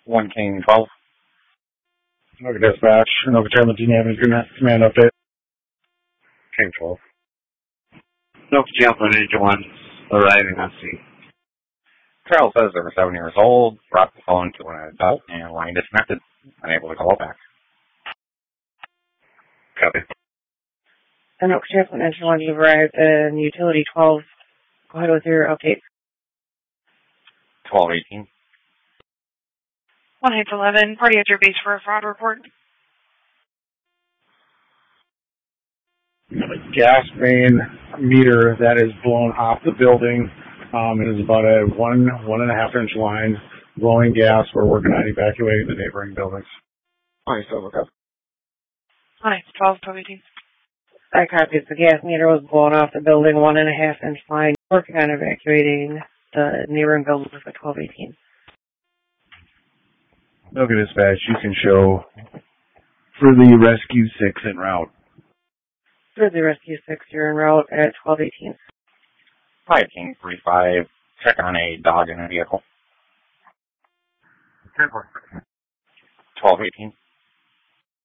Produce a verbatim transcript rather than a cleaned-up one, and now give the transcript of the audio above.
one King twelve. Anoka Dispatch. Anoka Chairman, do you have any command update? King twelve. Anoka Chaplain, Ninja one, arriving on scene. Charles says they were seven years old, brought the phone to an adult, and line disconnected. Unable to call back. Copy. Anoka Chaplain, Ninja one, you've arrived in Utility twelve. Go ahead with your update. twelve eighteen. one H eleven, party at your base for a fraud report. Gas main meter that is blown off the building. Um, it is about a one, one and a half inch line blowing gas. We're working on evacuating the neighboring buildings. Hi, so look up. Hi, twelve, twelve eighteen. I copied. The gas meter was blown off the building, one and a half inch line. Working on evacuating the neighboring buildings for twelve eighteen. Anoka Dispatch, you can show for the Rescue six en route. For the Rescue six, you're en route at twelve eighteen. Hi, King three five. Check on a dog in a vehicle. twelve eighteen.